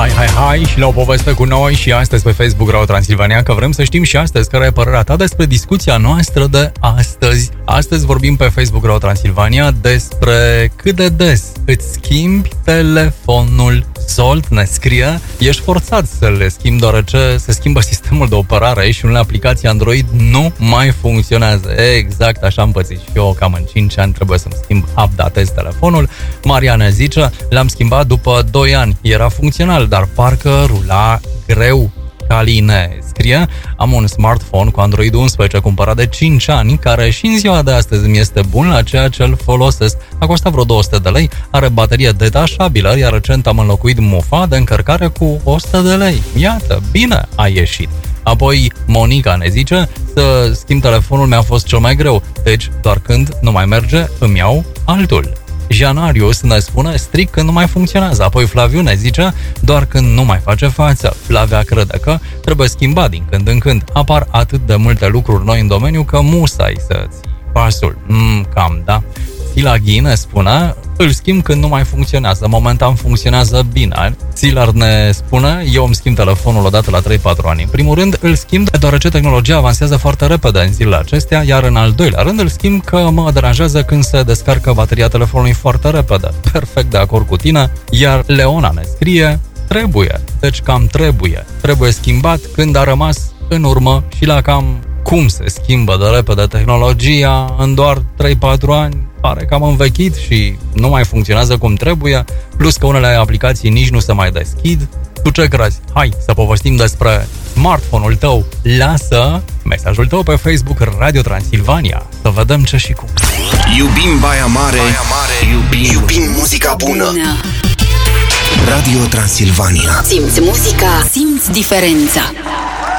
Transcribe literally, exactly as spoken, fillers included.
Hai, hai, hai și la o poveste cu noi și astăzi pe Facebook Radio Transilvania, că vrem să știm și astăzi care e părerea ta despre discuția noastră de astăzi. Astăzi vorbim pe Facebook Radio Transilvania despre cât de des îți schimbi telefonul. Zolt ne scrie: ești forțat să le schimbi deoarece se schimbă sistemul de operare și unele aplicații Android nu mai funcționează. Exact așa am pățit și eu, cam în cinci ani trebuie să-mi schimb, updatez telefonul. Mariana zice: l-am schimbat după doi ani, era funcțional, dar parcă rula greu. Caline scrie: am un smartphone cu Android unsprezece cumpărat de cinci ani, care și în ziua de astăzi mi este bun la ceea ce îl folosesc. A costat vreo două sute de lei, are baterie detașabilă, iar recent am înlocuit mufa de încărcare cu o sută de lei. Iată, bine a ieșit. Apoi Monica ne zice: să schimb telefonul mi-a fost cel mai greu, deci doar când nu mai merge îmi iau altul. Janarius ne spune: strict când nu mai funcționează. Apoi Flaviu ne zice: doar când nu mai face față. Flavia crede că trebuie schimbat din când în când. Apar atât de multe lucruri noi în domeniu că musai să ții pasul. Mm, cam, da. Silaghi ne spune: îl schimb când nu mai funcționează. Momentan funcționează bine. Silar ne spune: eu îmi schimb telefonul odată la trei patru ani. În primul rând îl schimb deoarece tehnologia avansează foarte repede în zilele acestea, iar în al doilea rând îl schimb că mă deranjează când se descarcă bateria telefonului foarte repede. Perfect de acord cu tine. Iar Leona ne scrie: trebuie, deci cam trebuie. Trebuie schimbat când a rămas în urmă și la cam cum se schimbă de repede tehnologia în doar trei patru ani. Pare cam învechit și nu mai funcționează cum trebuie, plus că unele aplicații nici nu se mai deschid. Tu ce crezi? Hai să povestim despre smartphone-ul tău. Lasă mesajul tău pe Facebook Radio Transilvania să vedem ce și cum. Iubim Baia Mare, Baia Mare. Iubim, iubim muzica bună. Radio Transilvania. Simți muzica, simți diferența.